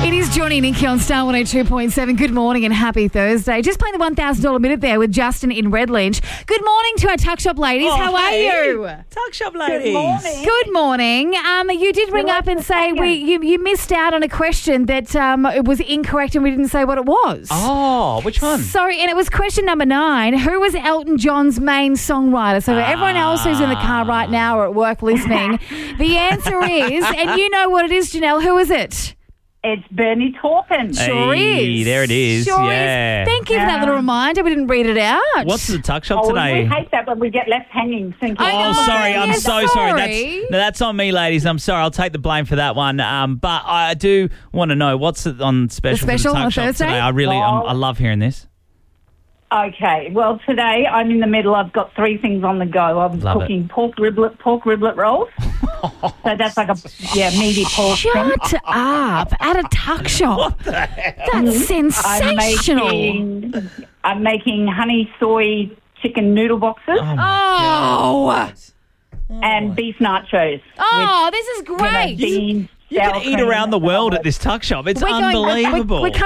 It is Johnny and Nikki on Star 102.7. Good morning and happy Thursday. Just playing the $1,000 minute there with Justin in Redlange. Good morning to our tuck shop ladies. How are you? Tuck shop ladies. Good morning. Good morning. You did ring up and say you missed out on a question that it was incorrect and we didn't say what it was. Oh, which one? Sorry, and it was question number 9. Who was Elton John's main songwriter? So for everyone else who's in the car right now or at work listening, the answer is, and you know what it is, Janelle, who is it? It's Bernie Taupin. Sure Hey, is. there it is. Sure Yeah. is. Thank you for that little reminder. We didn't read it out. What's the tuck shop Oh, today? we hate that when we get left hanging. Thinking, I Oh, know. sorry. I'm Yeah, so sorry. sorry. That's on me, ladies. I'm sorry. I'll take the blame for that one. But I do want to know what's on special, The special for the tuck on shop Thursday? today. I love hearing this. Okay, well, today I'm in the middle. I've got 3 things on the go. I'm Love cooking pork riblet rolls. So that's like a meaty pork. Shut up. At a tuck shop. That's sensational. I'm making honey soy chicken noodle boxes Oh. and beef nachos. Oh, this is great. Beans, You can sour eat cream, around the world and at this tuck shop. It's We're going- unbelievable. we're